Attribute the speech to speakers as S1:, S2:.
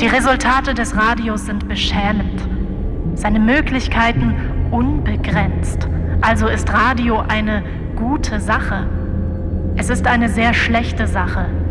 S1: Die Resultate des Radios sind beschämend. Seine Möglichkeiten unbegrenzt. Also ist Radio eine gute Sache. Es ist eine sehr schlechte Sache,